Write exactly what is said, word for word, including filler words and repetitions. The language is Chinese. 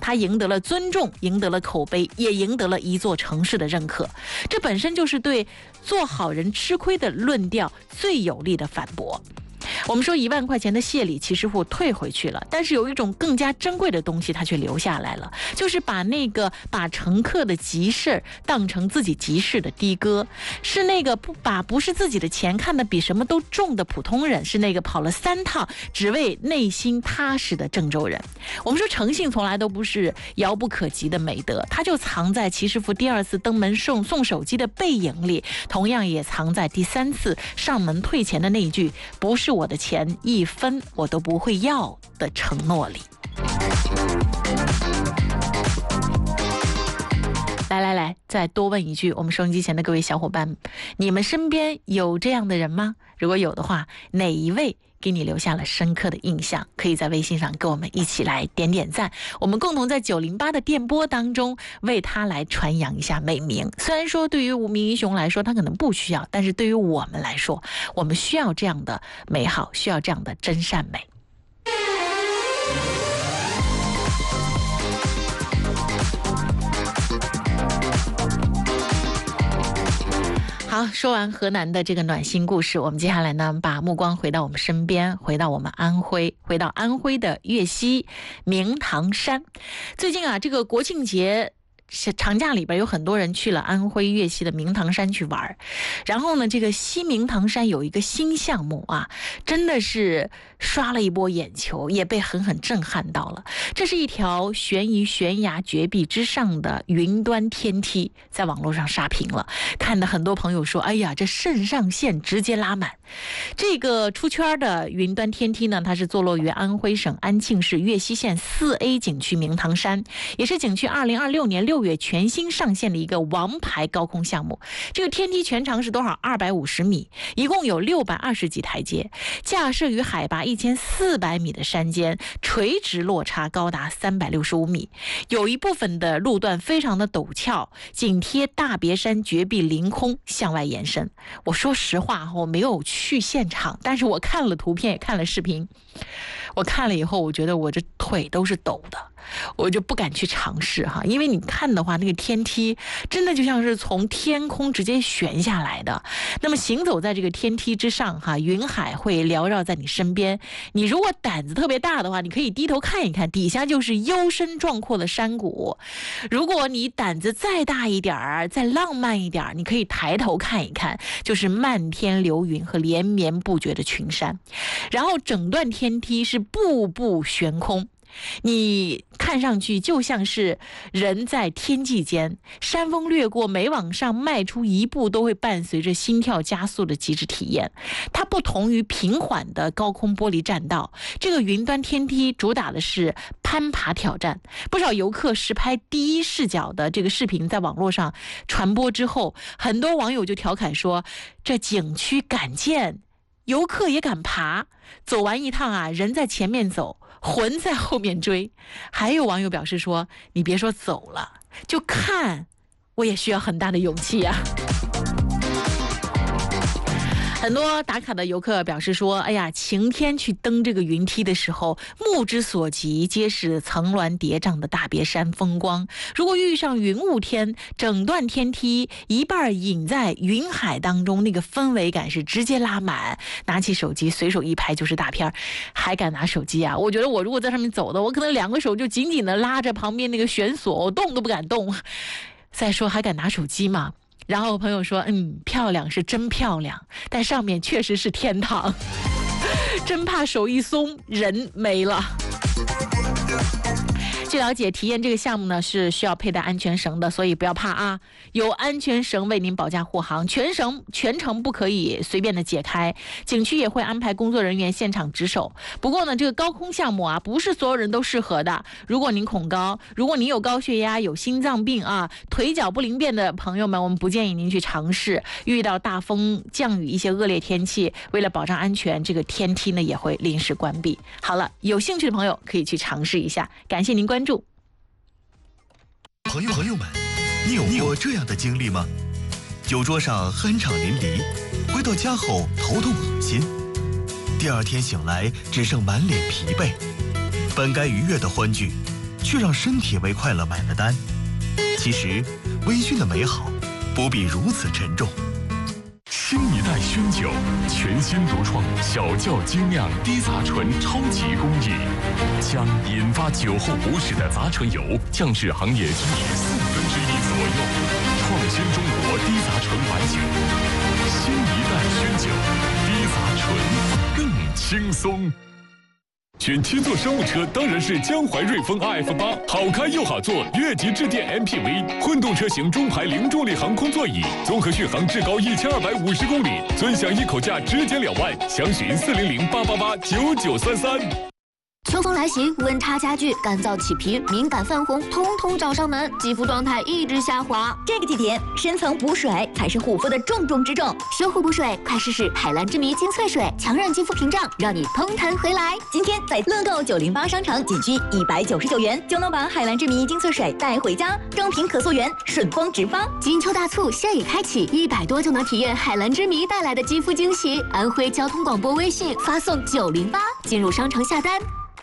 他赢得了尊重，赢得了口碑，也赢得了一座城市的认可。这本身就是对做好人吃亏的论调最有力的反驳。我们说一万块钱的谢礼，骑师傅退回去了，但是有一种更加珍贵的东西，他却留下来了，就是把那个把乘客的急事当成自己急事的的哥，是那个不把不是自己的钱看得比什么都重的普通人，是那个跑了三趟只为内心踏实的郑州人。我们说诚信从来都不是遥不可及的美德，它就藏在骑师傅第二次登门送送手机的背影里，同样也藏在第三次上门退钱的那一句不是我的钱一分我都不会要的承诺里。来来来，再多问一句，我们收音机前的各位小伙伴，你们身边有这样的人吗？如果有的话，哪一位给你留下了深刻的印象？可以在微信上跟我们一起来点点赞，我们共同在九零八的电波当中为他来传扬一下美名。虽然说对于无名英雄来说他可能不需要，但是对于我们来说，我们需要这样的美好，需要这样的真善美。好，说完河南的这个暖心故事，我们接下来呢，把目光回到我们身边，回到我们安徽，回到安徽的岳西明堂山。最近啊，这个国庆节长假里边有很多人去了安徽岳西的明堂山去玩，然后呢，这个西明堂山有一个新项目啊，真的是刷了一波眼球，也被狠狠震撼到了。这是一条悬于悬崖绝壁之上的云端天梯，在网络上刷屏了，看的很多朋友说，哎呀，这肾上腺直接拉满。这个出圈的云端天梯呢，它是坐落于安徽省安庆市岳西县四 A 景区明堂山，也是景区二零二六年六月全新上线的一个王牌高空项目。这个天梯全长是多少？二百五十米，一共有六百二十级台阶，架设于海拔一千四百米的山间，垂直落差高达三百六十五米，有一部分的路段非常的陡峭，紧贴大别山绝壁凌空向外延伸。我说实话，我没有去现场，但是我看了图片也看了视频，我看了以后，我觉得我这腿都是抖的，我就不敢去尝试哈，因为你看的话，那个天梯真的就像是从天空直接悬下来的。那么行走在这个天梯之上哈，云海会缭绕在你身边。你如果胆子特别大的话，你可以低头看一看，底下就是幽深壮阔的山谷。如果你胆子再大一点儿，再浪漫一点，你可以抬头看一看，就是漫天流云和连绵不绝的群山。然后整段天梯是步步悬空，你看上去就像是人在天际间，山峰掠过，每往上迈出一步都会伴随着心跳加速的极致体验。它不同于平缓的高空玻璃栈道，这个云端天梯主打的是攀爬挑战。不少游客实拍第一视角的这个视频在网络上传播之后，很多网友就调侃说，这景区敢建，游客也敢爬，走完一趟啊，人在前面走，魂在后面追。还有网友表示说，你别说走了，就看我也需要很大的勇气啊。很多打卡的游客表示说，哎呀，晴天去登这个云梯的时候，目之所及皆是层峦叠嶂的大别山风光。如果遇上云雾天，整段天梯一半隐在云海当中，那个氛围感是直接拉满。拿起手机随手一拍就是大片，还敢拿手机啊？我觉得我如果在上面走的，我可能两个手就紧紧的拉着旁边那个悬索，我动都不敢动。再说还敢拿手机吗？然后朋友说，嗯，漂亮是真漂亮，但上面确实是天堂，真怕手一松人没了。据了解，体验这个项目呢是需要佩戴安全绳的，所以不要怕啊，有安全绳为您保驾护航，全绳全程不可以随便的解开，景区也会安排工作人员现场值守。不过呢，这个高空项目啊，不是所有人都适合的。如果您恐高，如果您有高血压、有心脏病啊、腿脚不灵便的朋友们，我们不建议您去尝试。遇到大风、降雨一些恶劣天气，为了保障安全，这个天梯呢也会临时关闭。好了，有兴趣的朋友可以去尝试一下。感谢您关注。 朋友朋友们，你有过这样的经历吗？酒桌上酣畅淋漓，回到家后头痛恶心，第二天醒来只剩满脸疲惫。本该愉悦的欢聚， 却让身体为快乐买了单。其实，微醺的美好不必如此沉重。 新一代熏酒，全新独创小窖精酿低杂醇超级工艺，将引发酒后不适的杂醇油降至行业均值四分之一左右，创新中国低杂醇白酒。新一代熏酒，低杂醇更轻松。选七座商务车当然是江淮瑞风 R F 八，好开又好坐，越级致电 M P V， 混动车型中排零重力航空座椅，综合续航至高一千二百五十公里，尊享一口价直减两万，详询四零零八八八九九三三。 秋风来袭，温差加剧，干燥起皮、敏感泛红，通通找上门，肌肤状态一直下滑。 这个季节，深层补水才是护肤的重中之重。 修护补水，快试试海蓝之谜精粹水，强韧肌肤屏障，让你通弹回来。 今天在乐购九零八商城，仅需一百九十九元就能把海蓝之谜精粹水带回家，正品可溯源，顺丰直发。 金秋大促现已开启，一百多就能体验海蓝之谜带来的肌肤惊喜。安徽交通广播微信发送九零八进入商城下单。